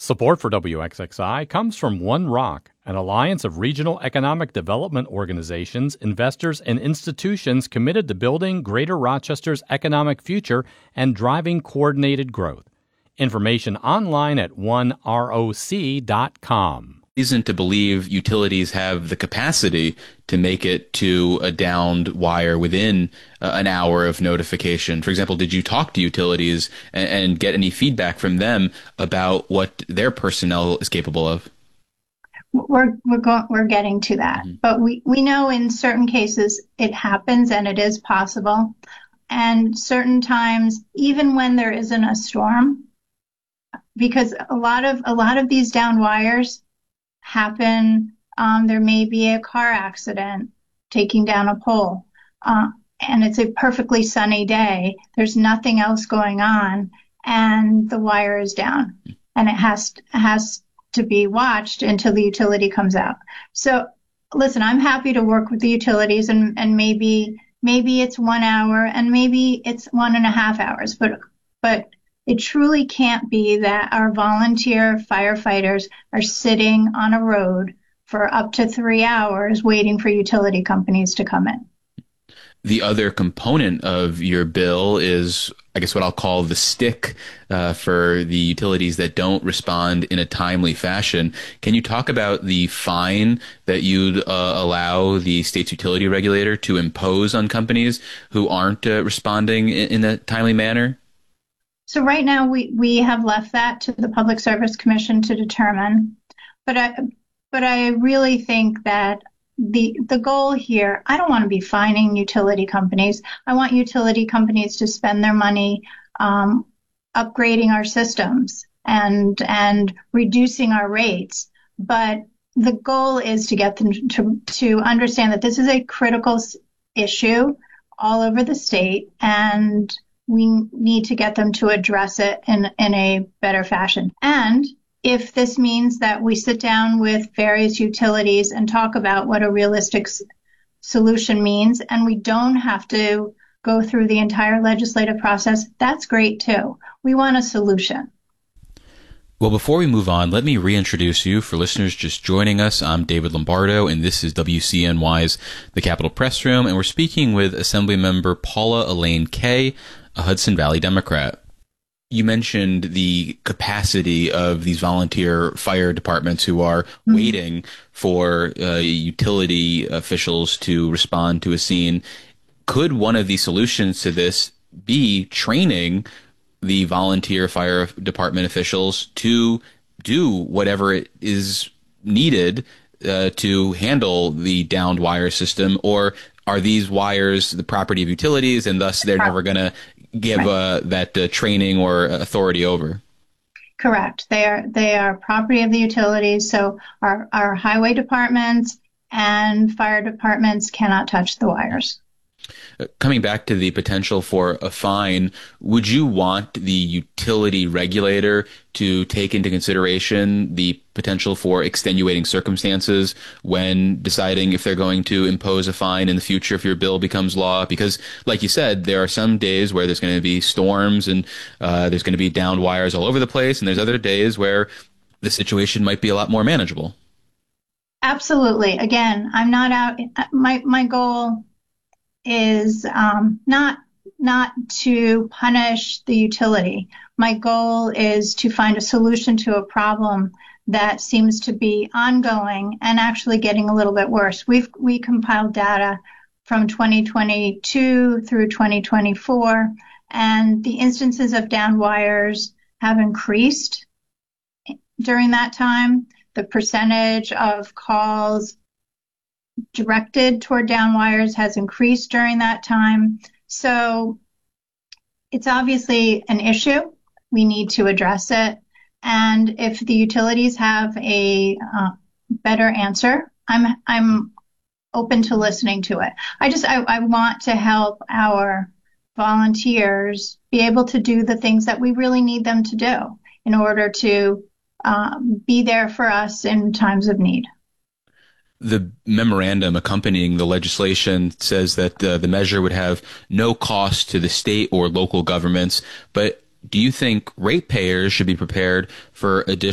Support for WXXI comes from One Rock, an alliance of regional economic development organizations, investors, and institutions committed to building Greater Rochester's economic future and driving coordinated growth. Information online at oneroc.com. Reason to believe utilities have the capacity to make it to a downed wire within an hour of notification. For example, did you talk to utilities and get any feedback from them about what their personnel is capable of? We're getting to that, but we know in certain cases it happens and it is possible, and certain times even when there isn't a storm, because a lot of these downed wires happen. There may be a car accident taking down a pole, and it's a perfectly sunny day. There's nothing else going on, and the wire is down, and it has to be watched until the utility comes out. So, listen, I'm happy to work with the utilities, and maybe it's 1 hour, and maybe it's 1.5 hours, but it truly can't be that our volunteer firefighters are sitting on a road for up to 3 hours waiting for utility companies to come in. The other component of your bill is, I guess, what I'll call the stick for the utilities that don't respond in a timely fashion. Can you talk about the fine that you'd allow the state's utility regulator to impose on companies who aren't responding in a timely manner? So right now we have left that to the Public Service Commission to determine, but I really think that the goal here, I don't want to be fining utility companies. I want utility companies to spend their money upgrading our systems and reducing our rates. But the goal is to get them to understand that this is a critical issue all over the state, and we need to get them to address it in a better fashion. And if this means that we sit down with various utilities and talk about what a realistic solution means, and we don't have to go through the entire legislative process, that's great too. We want a solution. Well, before we move on, let me reintroduce you. For listeners just joining us, I'm David Lombardo, and this is WCNY's The Capitol Press Room, and we're speaking with Assemblymember Paula Elaine Kay, a Hudson Valley Democrat. You mentioned the capacity of these volunteer fire departments who are waiting for utility officials to respond to a scene. Could one of the solutions to this be training the volunteer fire department officials to do whatever it is needed to handle the downed wire system? Or are these wires the property of utilities and thus they're never going to give that training or authority over? Correct. They are property of the utilities. So our highway departments and fire departments cannot touch the wires. Coming back to the potential for a fine, would you want the utility regulator to take into consideration the potential for extenuating circumstances when deciding if they're going to impose a fine in the future if your bill becomes law? Because, like you said, there are some days where there's going to be storms and there's going to be downed wires all over the place, and there's other days where the situation might be a lot more manageable. Absolutely. Again, I'm not out. My goal is not to punish the utility. My goal is to find a solution to a problem that seems to be ongoing and actually getting a little bit worse. We compiled data from 2022 through 2024, and the instances of downed wires have increased during that time. The percentage of calls directed toward down wires has increased during that time. So it's obviously an issue. We need to address it. And if the utilities have a better answer, I'm open to listening to it. I want to help our volunteers be able to do the things that we really need them to do in order to be there for us in times of need. The memorandum accompanying the legislation says that the measure would have no cost to the state or local governments, but do you think ratepayers should be prepared for additional